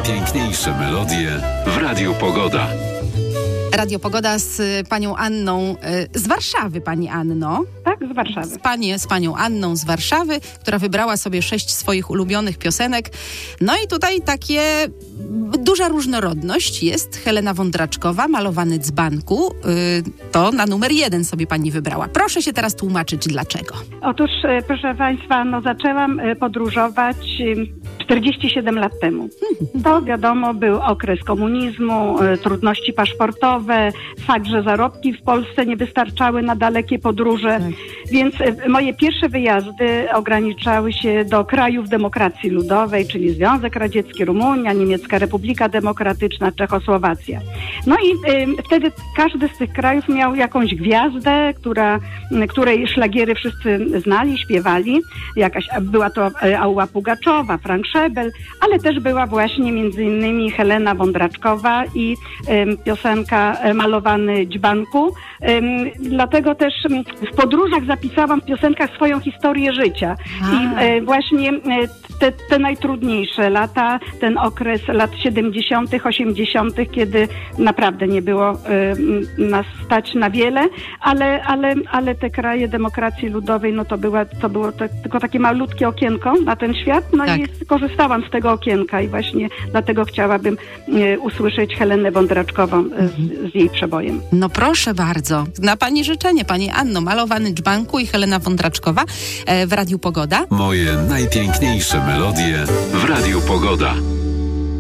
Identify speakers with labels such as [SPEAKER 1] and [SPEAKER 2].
[SPEAKER 1] najpiękniejsze melodie w Radiu Pogoda.
[SPEAKER 2] Radio Pogoda z panią Anną z Warszawy, pani Anno.
[SPEAKER 3] Tak, z Warszawy.
[SPEAKER 2] Z panią Anną z Warszawy, która wybrała sobie 6 swoich ulubionych piosenek. No i tutaj takie duża różnorodność jest. Helena Wądraczkowa, Malowany dzbanku. To na numer 1 sobie pani wybrała. Proszę się teraz tłumaczyć, dlaczego.
[SPEAKER 3] Otóż, proszę państwa, zaczęłam podróżować 47 lat temu. To wiadomo, był okres komunizmu, trudności paszportowe, fakt, że zarobki w Polsce nie wystarczały na dalekie podróże, więc moje pierwsze wyjazdy ograniczały się do krajów demokracji ludowej, czyli Związek Radziecki, Rumunia, Niemiecka Republika Demokratyczna, Czechosłowacja. No i wtedy każdy z tych krajów miał jakąś gwiazdę, której szlagiery wszyscy znali, śpiewali. Była to Alla Pugaczowa, Frank Szebel, ale też była właśnie między innymi Helena Wądraczkowa i piosenka Malowany dzbanku. Dlatego też w podróżach zapisałam w piosenkach swoją historię życia. I właśnie te najtrudniejsze lata, ten okres lat 70., 80., kiedy naprawdę nie było nas stać na wiele, ale te kraje demokracji ludowej, no to było tylko takie malutkie okienko na ten świat, tak. I skorzystałam z tego okienka i właśnie dlatego chciałabym usłyszeć Helenę Wądraczkową z jej przebojem.
[SPEAKER 2] No proszę bardzo. Na pani życzenie, pani Anno, Malowany dzbanku i Helena Wądraczkowa w Radiu Pogoda.
[SPEAKER 1] Moje najpiękniejsze melodie w Radiu Pogoda.